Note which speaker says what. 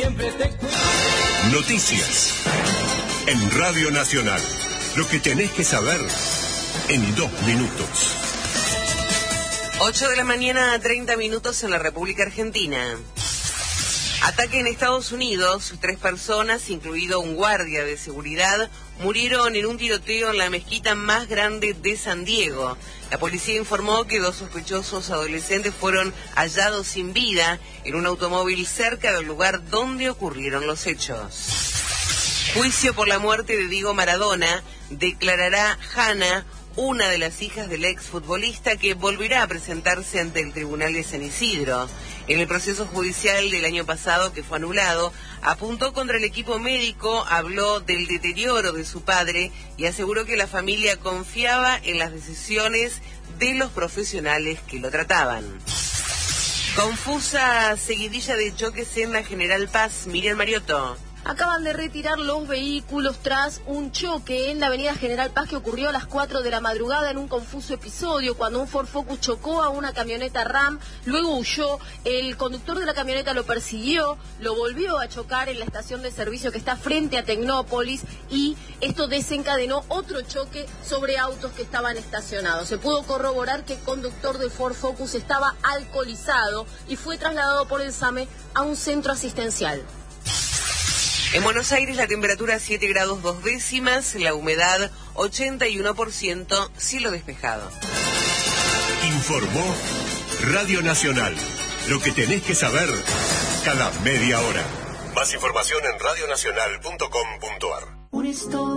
Speaker 1: siempre te cuido.
Speaker 2: Noticias en Radio Nacional. Lo que tenés que saber en 2 minutos.
Speaker 3: 8 de la mañana, 30 minutos en la República Argentina. Ataque en Estados Unidos. 3 personas, incluido un guardia de seguridad, murieron en un tiroteo en la mezquita más grande de San Diego. La policía informó que 2 sospechosos adolescentes fueron hallados sin vida en un automóvil cerca del lugar donde ocurrieron los hechos. Juicio por la muerte de Diego Maradona. Declarará Hanna, una de las hijas del exfutbolista, que volverá a presentarse ante el Tribunal de San Isidro. En el proceso judicial del año pasado, que fue anulado, apuntó contra el equipo médico, habló del deterioro de su padre y aseguró que la familia confiaba en las decisiones de los profesionales que lo trataban. Confusa seguidilla de choques en la General Paz. Miriam Mariotto.
Speaker 4: Acaban de retirar los vehículos tras un choque en la avenida General Paz que ocurrió a las 4 de la madrugada en un confuso episodio cuando un Ford Focus chocó a una camioneta Ram, luego huyó, el conductor de la camioneta lo persiguió, lo volvió a chocar en la estación de servicio que está frente a Tecnópolis y esto desencadenó otro choque sobre autos que estaban estacionados. Se pudo corroborar que el conductor del Ford Focus estaba alcoholizado y fue trasladado por el SAME a un centro asistencial.
Speaker 3: En Buenos Aires la temperatura 7 grados 2 décimas, la humedad 81%, cielo despejado.
Speaker 2: Informó Radio Nacional. Lo que tenés que saber cada media hora. Más información en radionacional.com.ar.